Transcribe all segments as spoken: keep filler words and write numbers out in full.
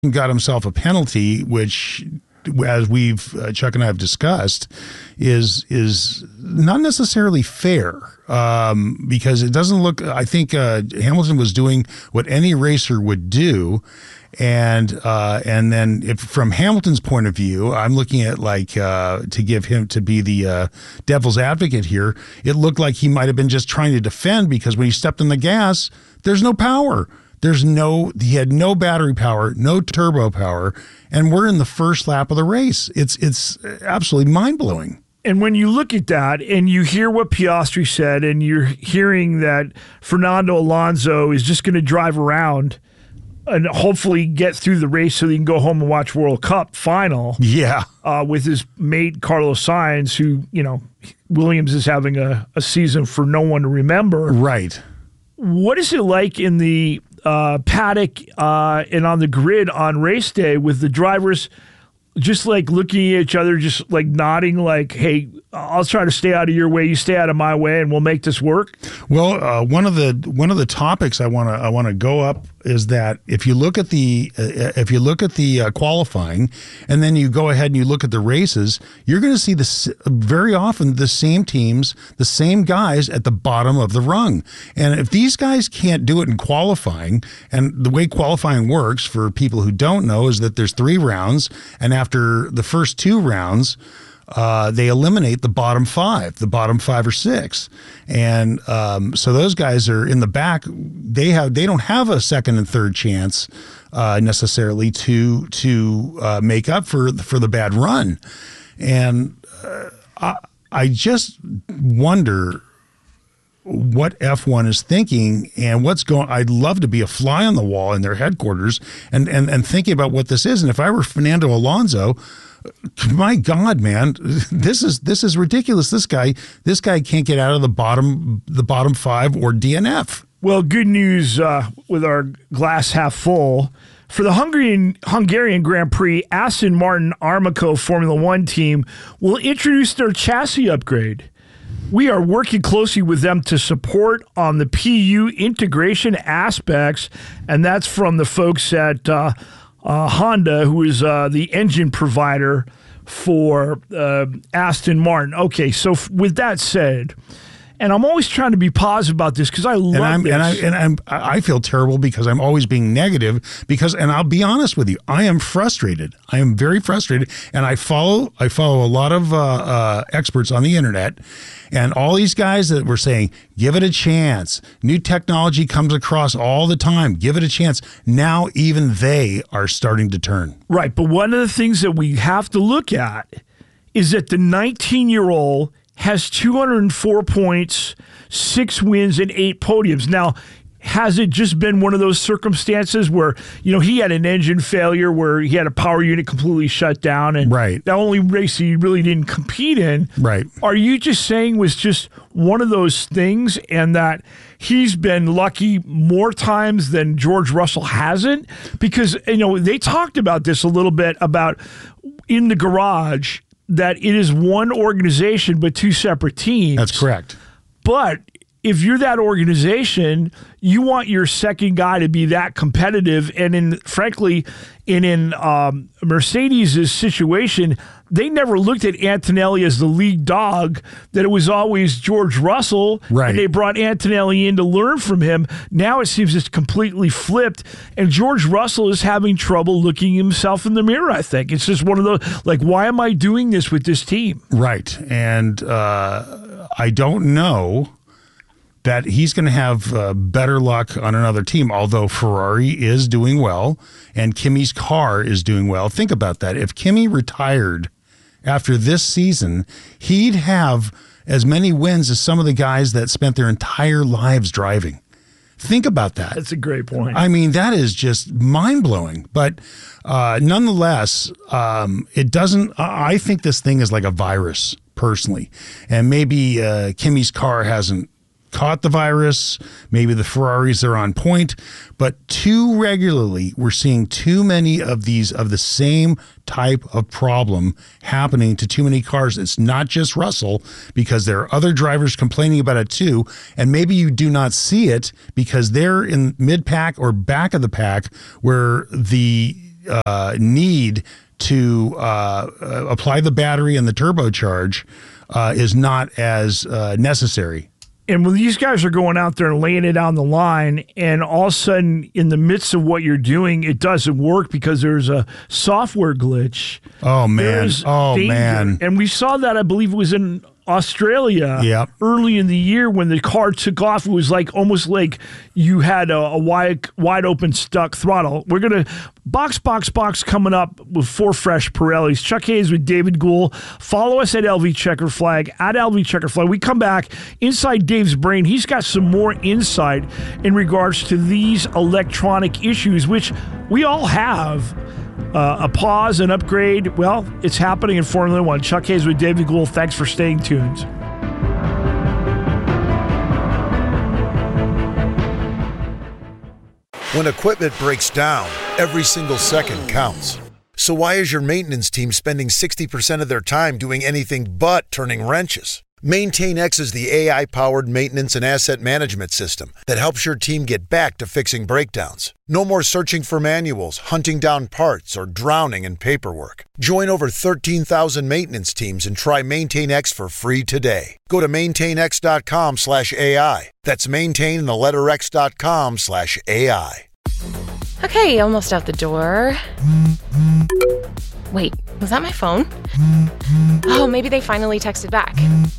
got himself a penalty, which, as we've uh, Chuck and I have discussed, is is not necessarily fair, um, because it doesn't look. I think uh, Hamilton was doing what any racer would do, and uh, and then if from Hamilton's point of view, I'm looking at like uh, to give him to be the uh, devil's advocate here. It looked like he might have been just trying to defend, because when he stepped on the gas, there's no power. There's no, he had no battery power, no turbo power, and we're in the first lap of the race. It's it's absolutely mind-blowing. And when you look at that and you hear what Piastri said, and you're hearing that Fernando Alonso is just going to drive around and hopefully get through the race so he can go home and watch World Cup final. Yeah. Uh, with his mate Carlos Sainz, who, you know, Williams is having a, a season for no one to remember. Right. What is it like in the uh, paddock uh, and on the grid on race day with the drivers just like looking at each other, just like nodding like, hey, I'll try to stay out of your way, you stay out of my way, and we'll make this work? Well, uh, one of the one of the topics I want to I want to go up is that if you look at the uh, if you look at the uh, qualifying, and then you go ahead and you look at the races, you're going to see this very often the same teams, the same guys at the bottom of the rung. And if these guys can't do it in qualifying, and the way qualifying works for people who don't know is that there's three rounds, and after the first two rounds, Uh, they eliminate the bottom five, the bottom five or six, and um, so those guys are in the back. They have they don't have a second and third chance uh, necessarily to to uh, make up for for the bad run, and uh, I I just wonder what F one is thinking and what's going. I'd love to be a fly on the wall in their headquarters and and and thinking about what this is. And if I were Fernando Alonso, my God, man, this is this is ridiculous. This guy, this guy can't get out of the bottom the bottom five or D N F. Well, good news uh, with our glass half full. For the Hungarian Hungarian Grand Prix, Aston Martin Armco Formula One team will introduce their chassis upgrade. We are working closely with them to support on the P U integration aspects, and that's from the folks at uh, uh, Honda, who is uh, the engine provider for uh, Aston Martin. Okay, so f- with that said, and I'm always trying to be positive about this because I love and I'm, this. And I and I'm I feel terrible because I'm always being negative because, and I'll be honest with you, I am frustrated. I am very frustrated, and I follow I follow a lot of uh, uh, experts on the internet, and all these guys that were saying, give it a chance. New technology comes across all the time. Give it a chance. Now even they are starting to turn. Right, but one of the things that we have to look at is that the nineteen-year-old has two hundred four points, six wins, and eight podiums. Now, has it just been one of those circumstances where, you know, he had an engine failure where he had a power unit completely shut down, and right. the only race he really didn't compete in? Right. Are you just saying was just one of those things, and that he's been lucky more times than George Russell hasn't? Because, you know, they talked about this a little bit about in the garage, that it is one organization but two separate teams. That's correct. But if you're that organization, you want your second guy to be that competitive. And in, frankly, in in um, Mercedes' situation, they never looked at Antonelli as the lead dog, that it was always George Russell. Right. And they brought Antonelli in to learn from him. Now it seems it's completely flipped, and George Russell is having trouble looking himself in the mirror, I think. It's just one of those, like, why am I doing this with this team? Right. And uh, I don't know that he's going to have uh, better luck on another team, although Ferrari is doing well and Kimi's car is doing well. Think about that. If Kimi retired after this season, he'd have as many wins as some of the guys that spent their entire lives driving. Think about that. That's a great point. I mean, that is just mind-blowing. But uh, nonetheless, um, it doesn't – I think this thing is like a virus, personally. And maybe uh, Kimi's car hasn't caught the virus. Maybe the Ferraris are on point, but too regularly we're seeing too many of these of the same type of problem happening to too many cars. It's not just Russell, because there are other drivers complaining about it too, and maybe you do not see it because they're in mid-pack or back of the pack where the uh, need to uh, apply the battery and the turbocharge uh, is not as uh, necessary. And when these guys are going out there and laying it on the line, and all of a sudden, in the midst of what you're doing, it doesn't work because there's a software glitch. Oh, man. There's Oh, danger. man. And we saw that, I believe it was in Australia Yep. early in the year when the car took off. It was like almost like you had a, a wide, wide open stuck throttle. We're going to box, box, box coming up with four fresh Pirellis. Chuck Hayes with David Gould. Follow us at L V Checker Flag, at L V Checker Flag. We come back inside Dave's brain. He's got some more insight in regards to these electronic issues, which we all have. Uh, a pause, an upgrade. Well, it's happening in Formula One. Chuck Hayes with David Gould. Thanks for staying tuned. When equipment breaks down, every single second counts. So why is your maintenance team spending sixty percent of their time doing anything but turning wrenches? MaintainX is the A I-powered maintenance and asset management system that helps your team get back to fixing breakdowns. No more searching for manuals, hunting down parts, or drowning in paperwork. Join over thirteen thousand maintenance teams and try MaintainX for free today. Go to maintainx.com slash AI. That's maintain the letter X dot com slash AI. Okay, almost out the door. Wait, was that my phone? Oh, maybe they finally texted back.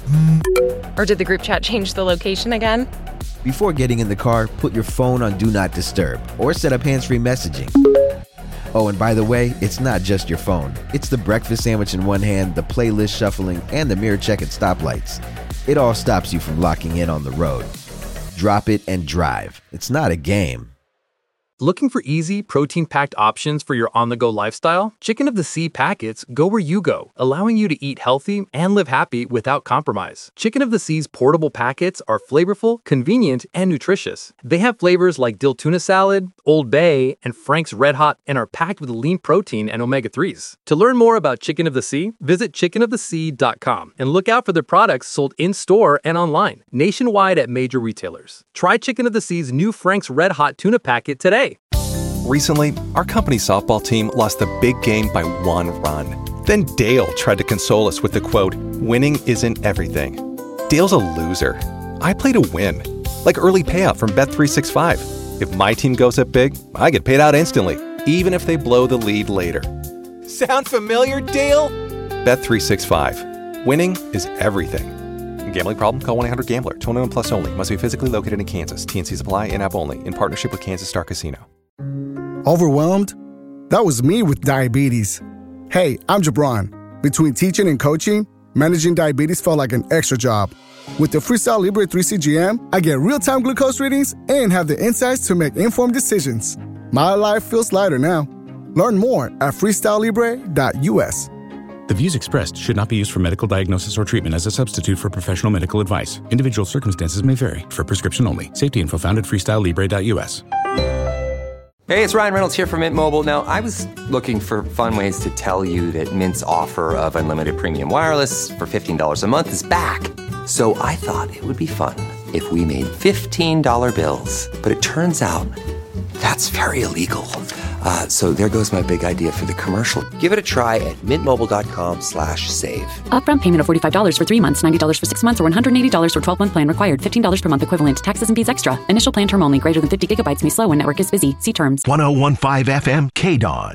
Or did the group chat change the location again? Before getting in the car, put your phone on Do Not Disturb or set up hands-free messaging. Oh, and by the way, it's not just your phone. It's the breakfast sandwich in one hand, the playlist shuffling, and the mirror check at stoplights. It all stops you from locking in on the road. Drop it and drive. It's not a game. Looking for easy, protein-packed options for your on-the-go lifestyle? Chicken of the Sea packets go where you go, allowing you to eat healthy and live happy without compromise. Chicken of the Sea's portable packets are flavorful, convenient, and nutritious. They have flavors like dill tuna salad, Old Bay, and Frank's Red Hot, and are packed with lean protein and omega threes. To learn more about Chicken of the Sea, visit chicken of the sea dot com and look out for their products sold in-store and online, nationwide at major retailers. Try Chicken of the Sea's new Frank's Red Hot tuna packet today. Recently, our company softball team lost the big game by one run. Then Dale tried to console us with the quote, "Winning isn't everything." Dale's a loser. I play to win. Like early payout from Bet three sixty-five. If my team goes up big, I get paid out instantly, even if they blow the lead later. Sound familiar, Dale? Bet three sixty-five. Winning is everything. Gambling problem? Call one eight hundred gambler. twenty-one plus only. Must be physically located in Kansas. T N Cs apply. In-app only. In partnership with Kansas Star Casino. Overwhelmed? That was me with diabetes. Hey, I'm Jabron. Between teaching and coaching, managing diabetes felt like an extra job. With the Freestyle Libre three C G M, I get real-time glucose readings and have the insights to make informed decisions. My life feels lighter now. Learn more at freestyle libre dot u s. The views expressed should not be used for medical diagnosis or treatment as a substitute for professional medical advice. Individual circumstances may vary. For prescription only. Safety info found at freestyle libre dot u s. Hey, it's Ryan Reynolds here from Mint Mobile. Now, I was looking for fun ways to tell you that Mint's offer of unlimited premium wireless for fifteen dollars a month is back. So I thought it would be fun if we made fifteen dollar bills. But it turns out that's very illegal. Uh, so there goes my big idea for the commercial. Give it a try at mintmobile.com slash save. Upfront payment of forty-five dollars for three months, ninety dollars for six months, or one hundred eighty dollars for twelve-month plan required. fifteen dollars per month equivalent. Taxes and fees extra. Initial plan term only. Greater than fifty gigabytes may slow when network is busy. See terms. one oh one point five F M K D O N.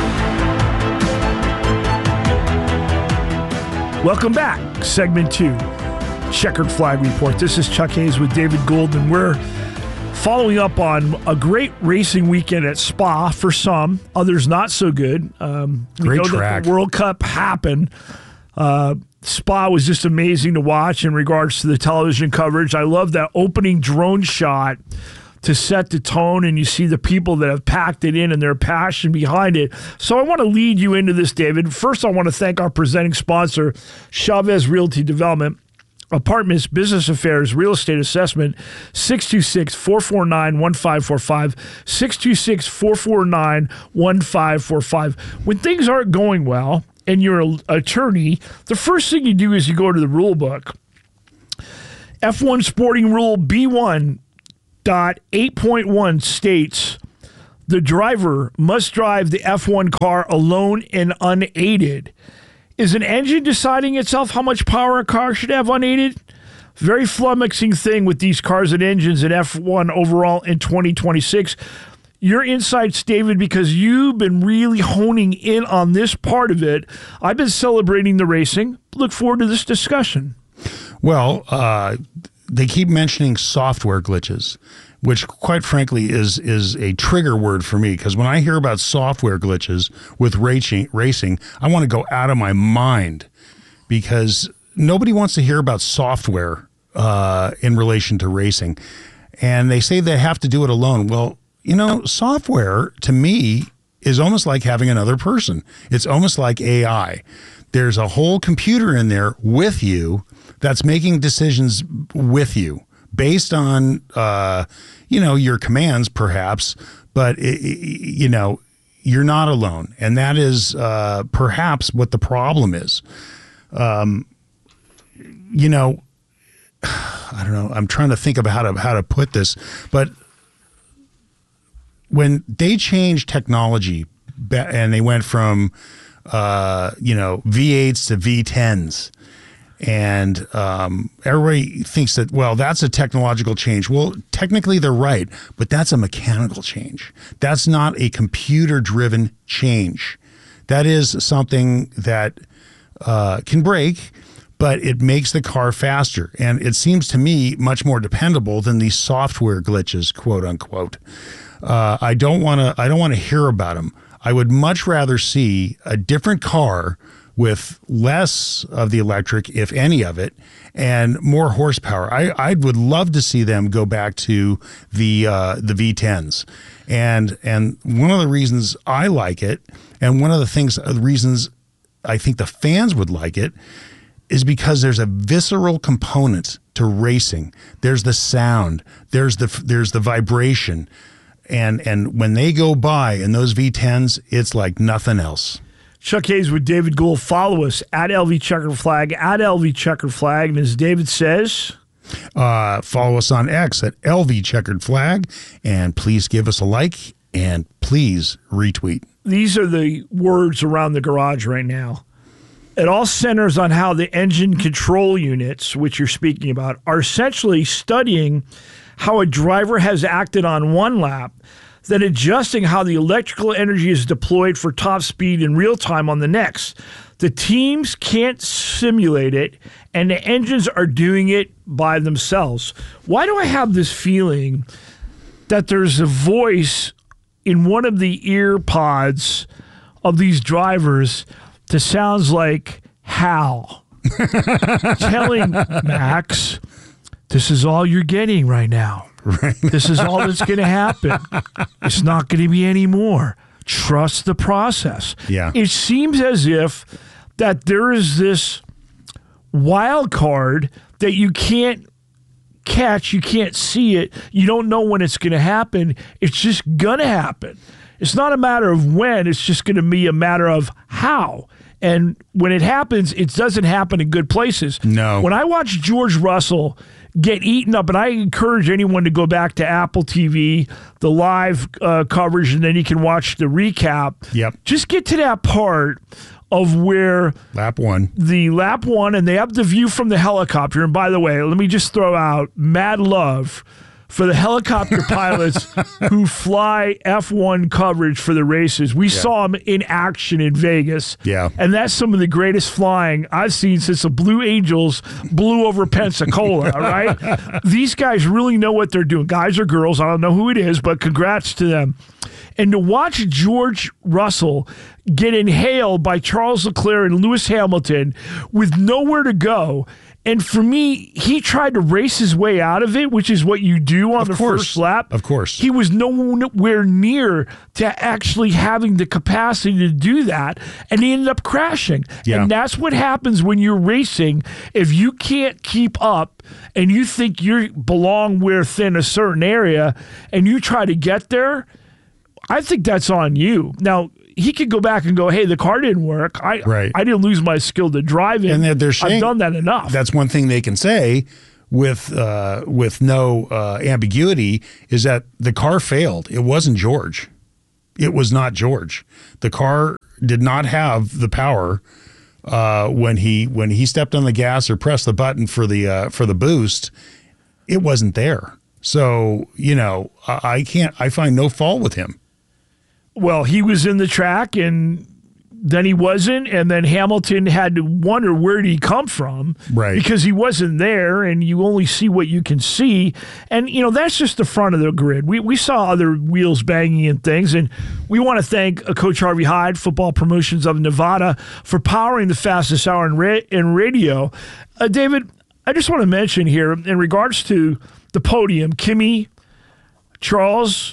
Welcome back. Segment two. Checkered Flag Report. This is Chuck Hayes with David Gould, and we're following up on a great racing weekend at Spa for some, others not so good. Um, we Great know track. that the World Cup happened. Uh, Spa was just amazing to watch in regards to the television coverage. I love that opening drone shot to set the tone, and you see the people that have packed it in and their passion behind it. So I want to lead you into this, David. First, I want to thank our presenting sponsor, Chavez Realty Development. Apartments, Business Affairs, Real Estate Assessment, six two six, four four nine, one five four five, six two six, four four nine, one five four five. When things aren't going well and you're an attorney, the first thing you do is you go to the rule book. F one Sporting Rule B one point eight point one states The driver must drive the F one car alone and unaided. Is an engine deciding itself how much power a car should have unaided? Very flummoxing thing with these cars and engines in F one overall in twenty twenty-six. Your insights, David, because you've been really honing in on this part of it. I've been celebrating the racing. Look forward to this discussion. Well, uh, they keep mentioning software glitches, which quite frankly is is a trigger word for me, because when I hear about software glitches with racing, racing, I want to go out of my mind, because nobody wants to hear about software uh, in relation to racing. And they say they have to do it alone. Well, you know, software to me is almost like having another person. It's almost like A I. There's a whole computer in there with you that's making decisions with you based on, uh, you know, your commands perhaps, but, it, it, you know, you're not alone. And that is uh, perhaps what the problem is. Um, you know, I don't know. I'm trying to think about how to, how to put this, but when they changed technology and they went from, uh, you know, V eights to V tens, and um, everybody thinks that, well, that's a technological change. Well, technically they're right, but that's a mechanical change. That's not a computer-driven change. That is something that uh, can break, but it makes the car faster. And it seems to me much more dependable than these software glitches, quote unquote. Uh, I don't want to. I don't want to hear about them. I would much rather see a different car with less of the electric, if any of it, and more horsepower. I, I would love to see them go back to the uh, the V tens. And and one of the reasons I like it, and one of the things, the reasons I think the fans would like it, is because there's a visceral component to racing. There's the sound. There's the there's the vibration. And and when they go by in those V tens, it's like nothing else. Chuck Hayes with David Gould. Follow us at L V Checkered Flag, at L V Checkered Flag. And as David says, uh, follow us on X at L V Checkered Flag. And please give us a like and please retweet. These are the words around the garage right now. It all centers on how the engine control units, which you're speaking about, are essentially studying how a driver has acted on one lap, then adjusting how the electrical energy is deployed for top speed in real time on the next. The teams can't simulate it, and the engines are doing it by themselves. Why do I have this feeling that there's a voice in one of the ear pods of these drivers that sounds like Hal telling Max, this is all you're getting right now. Right. This is all that's going to happen. It's not going to be any more. Trust the process. Yeah. It seems as if that there is this wild card that you can't catch, you can't see it, you don't know when it's going to happen. It's just going to happen. It's not a matter of when, it's just going to be a matter of how. And when it happens, it doesn't happen in good places. No. When I watch George Russell get eaten up, and I encourage anyone to go back to Apple T V, the live uh, coverage, and then you can watch the recap. Yep. Just get to that part of where lap one, the lap one, and they have the view from the helicopter. And by the way, let me just throw out mad love for the helicopter pilots who fly F one coverage for the races. We yeah. saw them in action in Vegas. Yeah. And that's some of the greatest flying I've seen since the Blue Angels blew over Pensacola, all right? These guys really know what they're doing. Guys or girls, I don't know who it is, but congrats to them. And to watch George Russell get inhaled by Charles Leclerc and Lewis Hamilton with nowhere to go. And for me, he tried to race his way out of it, which is what you do on of the course. first lap. Of course. He was nowhere near to actually having the capacity to do that, and he ended up crashing. Yeah. And that's what happens when you're racing. If you can't keep up and you think you belong within a certain area and you try to get there, I think that's on you. Now, he could go back and go, hey, the car didn't work. I right. I didn't lose my skill to drive it. And they're, they're saying, I've done that enough. That's one thing they can say with uh, with no uh, ambiguity is that the car failed. It wasn't George. It was not George. The car did not have the power uh, when he when he stepped on the gas or pressed the button for the uh, for the boost. It wasn't there. So, you know, I, I can't. I find no fault with him. Well, he was in the track and then he wasn't, and then Hamilton had to wonder where did he come from, right? Because he wasn't there, and you only see what you can see, and you know that's just the front of the grid. We we saw other wheels banging and things, and we want to thank uh, Coach Harvey Hyde, Football Promotions of Nevada, for powering the fastest hour in, ra- in radio. Uh, David, I just want to mention here in regards to the podium, Kimi, Charles.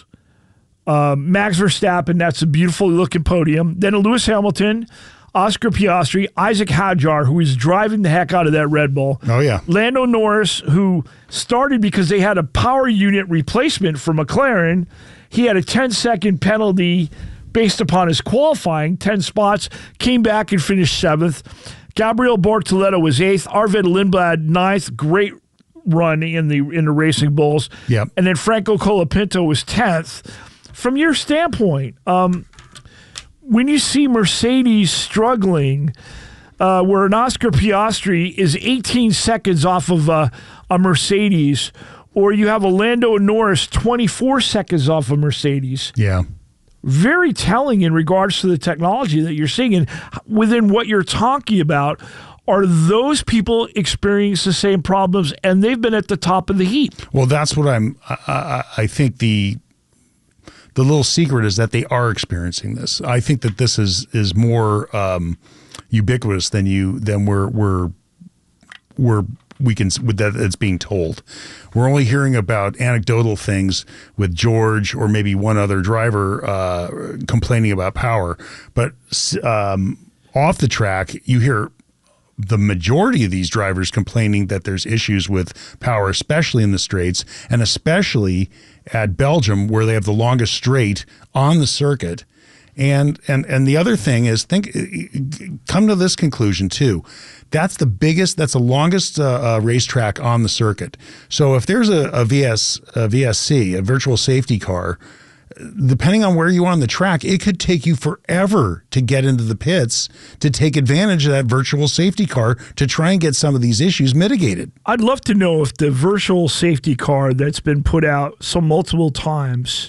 Uh, Max Verstappen, that's a beautiful looking podium. Then Lewis Hamilton, Oscar Piastri, Isaac Hadjar, who is driving the heck out of that Red Bull. Oh, yeah. Lando Norris, who started because they had a power unit replacement for McLaren. He had a ten-second penalty based upon his qualifying, ten spots, came back and finished seventh. Gabriel Bortoleto was eighth. Arvid Lindblad, ninth. Great run in the in the Racing Bulls. Yep. And then Franco Colapinto was tenth. From your standpoint, um, when you see Mercedes struggling, uh, where an Oscar Piastri is eighteen seconds off of a, a Mercedes, or you have a Lando Norris twenty-four seconds off of Mercedes, yeah, very telling in regards to the technology that you're seeing. And within what you're talking about, are those people experiencing the same problems, and they've been at the top of the heap? Well, that's what I'm. I, I, I think the. The little secret is that they are experiencing this. I think that this is is more um, ubiquitous than you than we're we're we're we can with that it's being told. We're only hearing about anecdotal things with George or maybe one other driver uh, complaining about power, but um, off the track you hear the majority of these drivers complaining that there's issues with power, especially in the straights, and especially at Belgium, where they have the longest straight on the circuit. And and and the other thing is, think, come to this conclusion too. That's the biggest, that's the longest uh, uh, racetrack on the circuit. So if there's a, a V S a V S C, a virtual safety car, depending on where you are on the track, it could take you forever to get into the pits to take advantage of that virtual safety car to try and get some of these issues mitigated. I'd love to know if the virtual safety car that's been put out so multiple times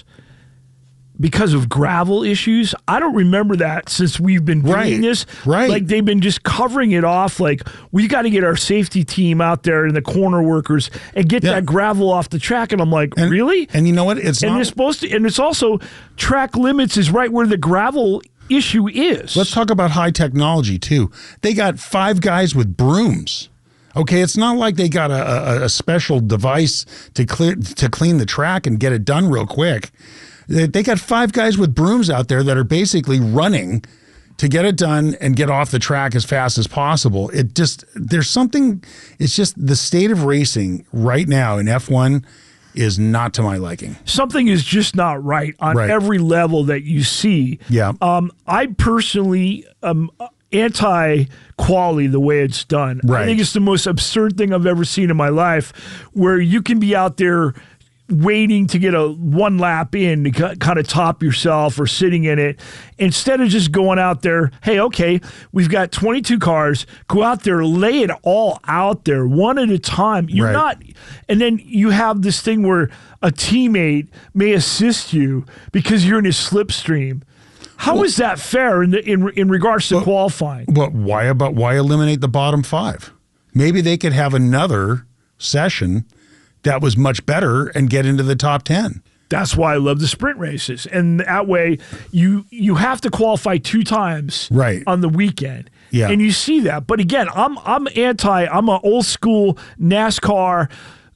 because of gravel issues, I don't remember that since we've been doing right. this. Right. Like they've been just covering it off. Like we got to get our safety team out there and the corner workers and get yeah. that gravel off the track. And I'm like, and, really? And you know what? It's and not. It's supposed to. And it's also track limits is right where the gravel issue is. Let's talk about high technology too. They got five guys with brooms. Okay, it's not like they got a, a, a special device to clear to clean the track and get it done real quick. They got five guys with brooms out there that are basically running to get it done and get off the track as fast as possible. It just, there's something, it's just the state of racing right now in F one is not to my liking. Something is just not right on right. every level that you see. Yeah. Um, I personally am anti-quality the way it's done. Right. I think it's the most absurd thing I've ever seen in my life, where you can be out there waiting to get a one lap in to kind of top yourself or sitting in it, instead of just going out there, hey, okay, we've got twenty-two cars, go out there, lay it all out there one at a time. You're right. not, and then you have this thing where a teammate may assist you because you're in a slipstream. How well, is that fair in, the, in in regards to well, qualifying? Well, why about why eliminate the bottom five? Maybe they could have another session that was much better and get into the top ten. That's why I love the sprint races. And that way you you have to qualify two times right. on the weekend. Yeah. And you see that. But again, I'm I'm anti, I'm an old school NASCAR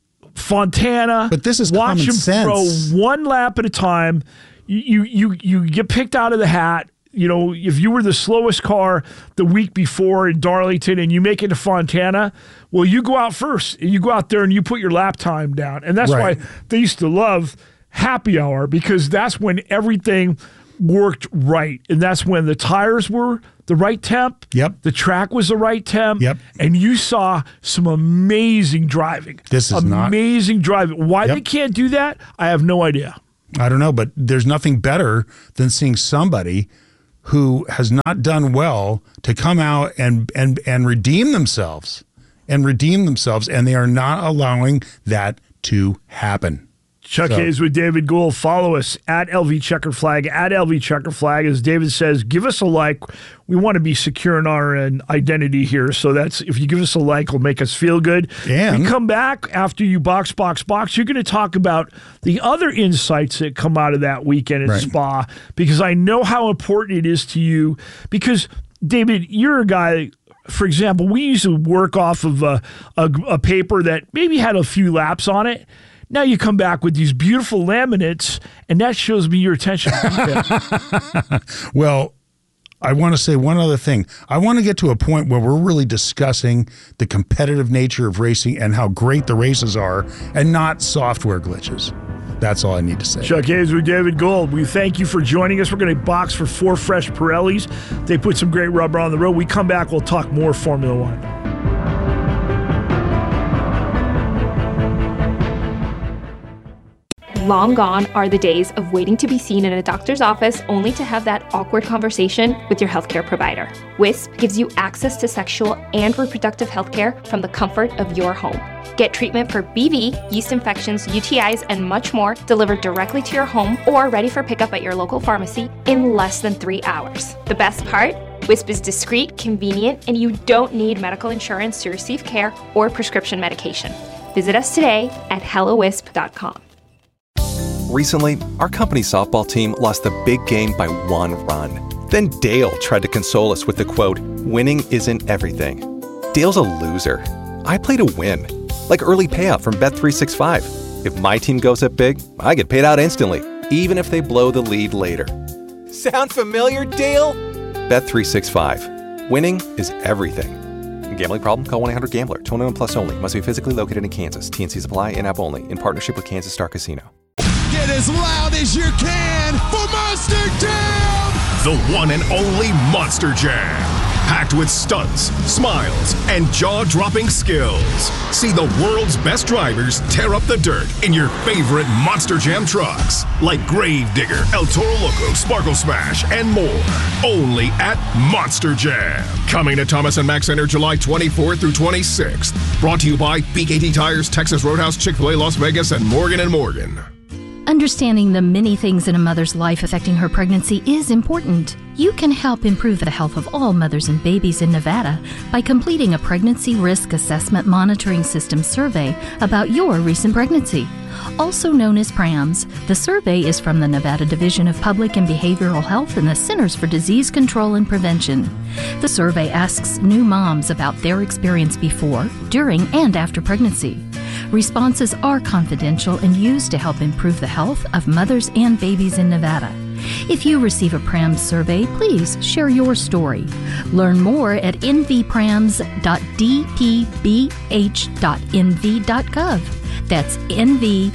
Fontana. But this is watch common them sense. throw one lap at a time. You, you you you get picked out of the hat. You know, if you were the slowest car the week before in Darlington and you make it to Fontana, well, you go out first. You go out there and you put your lap time down. And that's right. why they used to love happy hour, because that's when everything worked right. And that's when the tires were the right temp. Yep. The track was the right temp. Yep. And you saw some amazing driving. This is amazing not. Amazing driving. Why yep. they can't do that, I have no idea. I don't know, but there's nothing better than seeing somebody who has not done well to come out and and and redeem themselves and redeem themselves, and they are not allowing that to happen. Chuck So- Hayes with David Gould. Follow us at L V Checker Flag, at L V Checker Flag. As David says, give us a like. We want to be secure in our uh, identity here. So that's, if you give us a like, it'll make us feel good. And- we come back after you box, box, box. You're going to talk about the other insights that come out of that weekend at Right. Spa, because I know how important it is to you. Because, David, you're a guy. For example, we used to work off of a, a, a paper that maybe had a few laps on it. Now you come back with these beautiful laminates, and that shows me your attention to detail. Well, I want to say one other thing. I want to get to a point where we're really discussing the competitive nature of racing and how great the races are, and not software glitches. That's all I need to say. Chuck Hayes with David Gould. We thank you for joining us. We're going to box for four fresh Pirellis. They put some great rubber on the road. We come back, we'll talk more Formula One. Long gone are the days of waiting to be seen in a doctor's office only to have that awkward conversation with your healthcare provider. Wisp gives you access to sexual and reproductive healthcare from the comfort of your home. Get treatment for B V, yeast infections, U T Is, and much more delivered directly to your home or ready for pickup at your local pharmacy in less than three hours. The best part? Wisp is discreet, convenient, and you don't need medical insurance to receive care or prescription medication. Visit us today at hello wisp dot com. Recently, our company softball team lost the big game by one run. Then Dale tried to console us with the quote, "Winning isn't everything." Dale's a loser. I play to win. Like early payout from Bet three sixty-five. If my team goes up big, I get paid out instantly, even if they blow the lead later. Sound familiar, Dale? Bet three sixty-five. Winning is everything. Gambling problem? Call one eight hundred gambler. twenty-one plus only. Must be physically located in Kansas. T N Cs apply. In-app only. In partnership with Kansas Star Casino. Get as loud as you can for Monster Jam! The one and only Monster Jam. Packed with stunts, smiles, and jaw-dropping skills. See the world's best drivers tear up the dirt in your favorite Monster Jam trucks. Like Gravedigger, El Toro Loco, Sparkle Smash, and more. Only at Monster Jam. Coming to Thomas and Mack Center July twenty-fourth through twenty-sixth. Brought to you by B K T Tires, Texas Roadhouse, Chick-fil-A Las Vegas, and Morgan and Morgan. Understanding the many things in a mother's life affecting her pregnancy is important. You can help improve the health of all mothers and babies in Nevada by completing a Pregnancy Risk Assessment Monitoring System survey about your recent pregnancy. Also known as PRAMS, the survey is from the Nevada Division of Public and Behavioral Health and the Centers for Disease Control and Prevention. The survey asks new moms about their experience before, during, and after pregnancy. Responses are confidential and used to help improve the health of mothers and babies in Nevada. If you receive a PRAMS survey, please share your story. Learn more at n v prams dot d p b h dot n v dot gov. That's n v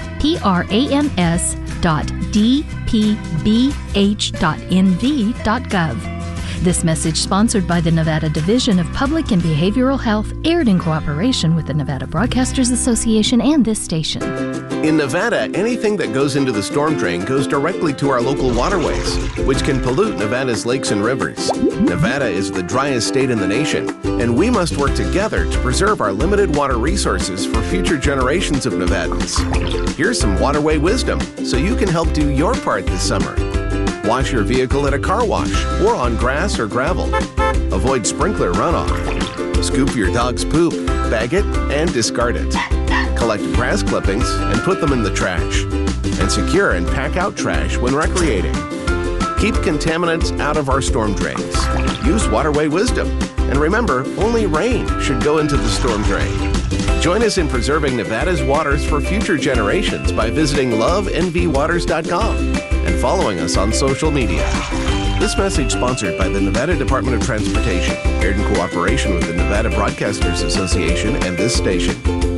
prams dot d p b h dot n v dot gov. This message, sponsored by the Nevada Division of Public and Behavioral Health, aired in cooperation with the Nevada Broadcasters Association and this station. In Nevada, anything that goes into the storm drain goes directly to our local waterways, which can pollute Nevada's lakes and rivers. Nevada is the driest state in the nation, and we must work together to preserve our limited water resources for future generations of Nevadans. Here's some waterway wisdom so you can help do your part this summer. Wash your vehicle at a car wash or on grass or gravel. Avoid sprinkler runoff. Scoop your dog's poop, bag it, and discard it. Collect grass clippings and put them in the trash. And secure and pack out trash when recreating. Keep contaminants out of our storm drains. Use waterway wisdom. And remember, only rain should go into the storm drain. Join us in preserving Nevada's waters for future generations by visiting love n v waters dot com and following us on social media. This message sponsored by the Nevada Department of Transportation, aired in cooperation with the Nevada Broadcasters Association and this station.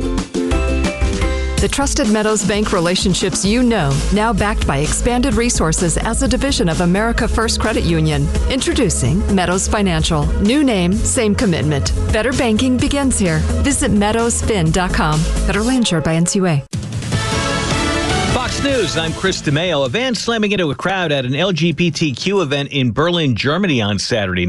The trusted Meadows Bank relationships you know, now backed by expanded resources as a division of America First Credit Union. Introducing Meadows Financial. New name, same commitment. Better banking begins here. Visit meadows fin dot com. Federally insured by N C U A. Fox Fox News, I'm Chris DeMeo. A van slamming into a crowd at an L G B T Q event in Berlin, Germany on Saturday